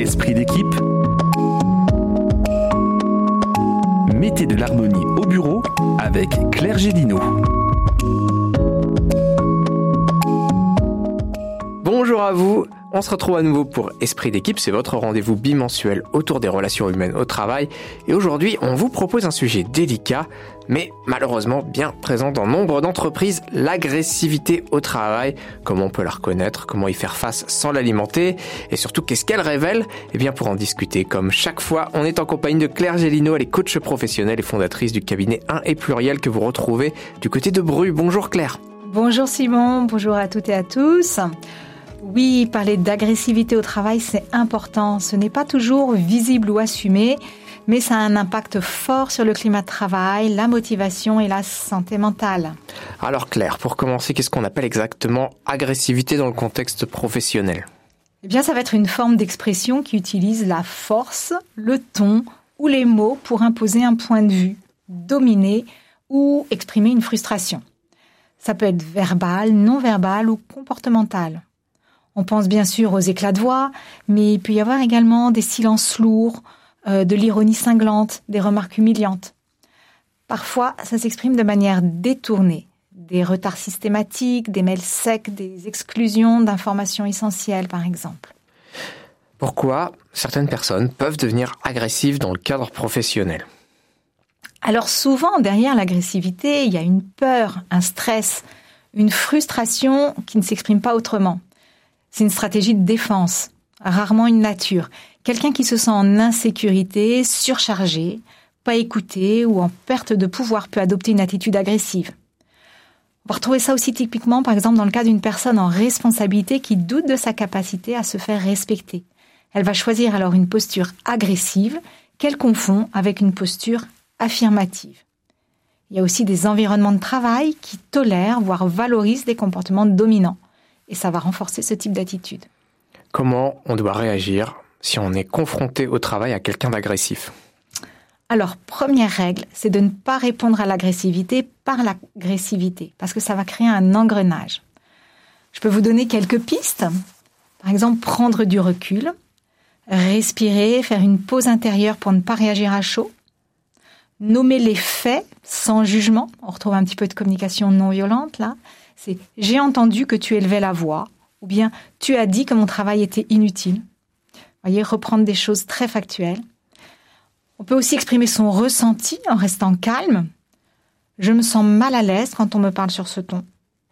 Esprit d'équipe. Mettez de l'harmonie au bureau avec Claire Gélineau. Bonjour à vous, on se retrouve à nouveau pour Esprit d'équipe, c'est votre rendez-vous bimensuel autour des relations humaines au travail. Et aujourd'hui, on vous propose un sujet délicat, mais malheureusement bien présent dans nombre d'entreprises, l'agressivité au travail. Comment on peut la reconnaître, comment y faire face sans l'alimenter, et surtout qu'est-ce qu'elle révèle? Eh bien pour en discuter, comme chaque fois, on est en compagnie de Claire Gélineau, elle est coach professionnelle et fondatrice du cabinet 1 et Pluriel que vous retrouvez du côté de Bru. Bonjour Claire. Bonjour Simon, bonjour à toutes et à tous. Oui, parler d'agressivité au travail, c'est important. Ce n'est pas toujours visible ou assumé, mais ça a un impact fort sur le climat de travail, la motivation et la santé mentale. Alors Claire, pour commencer, qu'est-ce qu'on appelle exactement agressivité dans le contexte professionnel? Eh bien, ça va être une forme d'expression qui utilise la force, le ton ou les mots pour imposer un point de vue, dominer ou exprimer une frustration. Ça peut être verbal, non-verbal ou comportemental. On pense bien sûr aux éclats de voix, mais il peut y avoir également des silences lourds, de l'ironie cinglante, des remarques humiliantes. Parfois, ça s'exprime de manière détournée. Des retards systématiques, des mails secs, des exclusions d'informations essentielles, par exemple. Pourquoi certaines personnes peuvent devenir agressives dans le cadre professionnel? Alors souvent, derrière l'agressivité, il y a une peur, un stress, une frustration qui ne s'exprime pas autrement. C'est une stratégie de défense, rarement une nature. Quelqu'un qui se sent en insécurité, surchargé, pas écouté ou en perte de pouvoir peut adopter une attitude agressive. On va retrouver ça aussi typiquement, par exemple, dans le cas d'une personne en responsabilité qui doute de sa capacité à se faire respecter. Elle va choisir alors une posture agressive qu'elle confond avec une posture affirmative. Il y a aussi des environnements de travail qui tolèrent, voire valorisent des comportements dominants. Et ça va renforcer ce type d'attitude. Comment on doit réagir si on est confronté au travail à quelqu'un d'agressif? Alors, première règle, c'est de ne pas répondre à l'agressivité par l'agressivité, parce que ça va créer un engrenage. Je peux vous donner quelques pistes. Par exemple, prendre du recul, respirer, faire une pause intérieure pour ne pas réagir à chaud, nommer les faits sans jugement. On retrouve un petit peu de communication non violente là. C'est « j'ai entendu que tu élevais la voix » ou bien « tu as dit que mon travail était inutile ». Vous voyez, reprendre des choses très factuelles. On peut aussi exprimer son ressenti en restant calme. « Je me sens mal à l'aise quand on me parle sur ce ton ».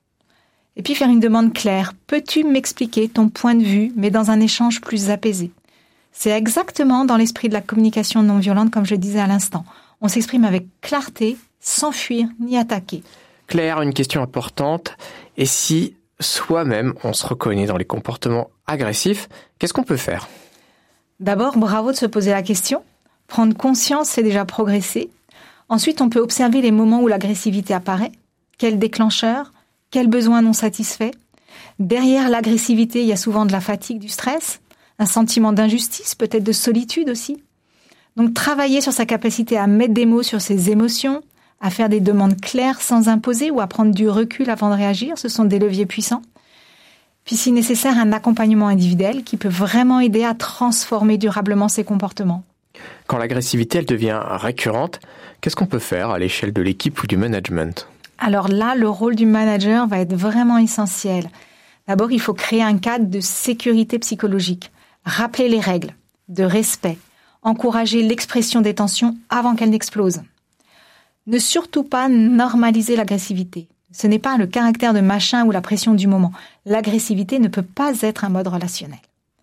Et puis faire une demande claire. « Peux-tu m'expliquer ton point de vue, mais dans un échange plus apaisé ?» C'est exactement dans l'esprit de la communication non violente, comme je le disais à l'instant. On s'exprime avec clarté, sans fuir ni attaquer. Claire, une question importante. Et si soi-même, on se reconnaît dans les comportements agressifs, qu'est-ce qu'on peut faire? D'abord, bravo de se poser la question. Prendre conscience, c'est déjà progresser. Ensuite, on peut observer les moments où l'agressivité apparaît. Quel déclencheur? Quel besoin non satisfait? Derrière l'agressivité, il y a souvent de la fatigue, du stress, un sentiment d'injustice, peut-être de solitude aussi. Donc, travailler sur sa capacité à mettre des mots sur ses émotions, à faire des demandes claires sans imposer ou à prendre du recul avant de réagir, ce sont des leviers puissants. Puis si nécessaire, un accompagnement individuel qui peut vraiment aider à transformer durablement ses comportements. Quand l'agressivité elle devient récurrente, qu'est-ce qu'on peut faire à l'échelle de l'équipe ou du management? Alors là, le rôle du manager va être vraiment essentiel. D'abord, il faut créer un cadre de sécurité psychologique, rappeler les règles, de respect, encourager l'expression des tensions avant qu'elles n'explosent. Ne surtout pas normaliser l'agressivité. Ce n'est pas le caractère de machin ou la pression du moment. L'agressivité ne peut pas être un mode relationnel.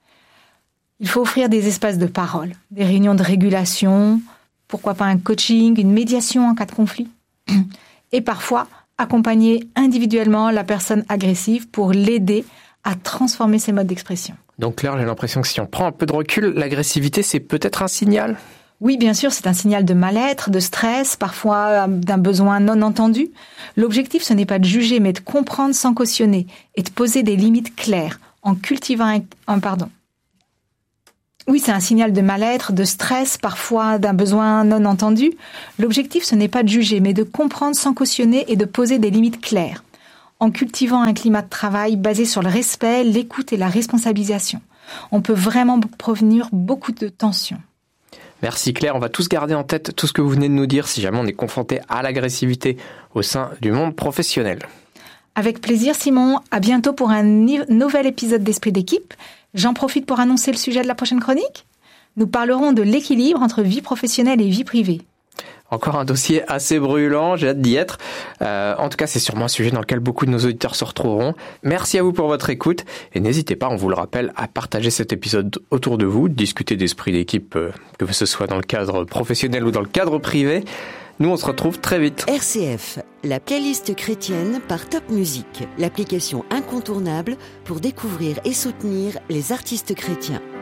Il faut offrir des espaces de parole, des réunions de régulation, pourquoi pas un coaching, une médiation en cas de conflit. Et parfois, accompagner individuellement la personne agressive pour l'aider à transformer ses modes d'expression. Donc Claire, j'ai l'impression que si on prend un peu de recul, l'agressivité, c'est peut-être un signal? Oui, bien sûr, c'est un signal de mal-être, de stress, parfois d'un besoin non entendu. L'objectif, ce n'est pas de juger, mais de comprendre sans cautionner et de poser des limites claires en cultivant Oui, c'est un signal de mal-être, de stress, parfois d'un besoin non entendu. L'objectif, ce n'est pas de juger, mais de comprendre sans cautionner et de poser des limites claires, en cultivant un climat de travail basé sur le respect, l'écoute et la responsabilisation. On peut vraiment prévenir beaucoup de tensions. Merci Claire, on va tous garder en tête tout ce que vous venez de nous dire si jamais on est confronté à l'agressivité au sein du monde professionnel. Avec plaisir Simon, à bientôt pour un nouvel épisode d'Esprit d'équipe. J'en profite pour annoncer le sujet de la prochaine chronique. Nous parlerons de l'équilibre entre vie professionnelle et vie privée. Encore un dossier assez brûlant, j'ai hâte d'y être. En tout cas, c'est sûrement un sujet dans lequel beaucoup de nos auditeurs se retrouveront. Merci à vous pour votre écoute et n'hésitez pas, on vous le rappelle, à partager cet épisode autour de vous, discuter d'esprit d'équipe, que ce soit dans le cadre professionnel ou dans le cadre privé. Nous, on se retrouve très vite. RCF, la playlist chrétienne par Top Music, l'application incontournable pour découvrir et soutenir les artistes chrétiens.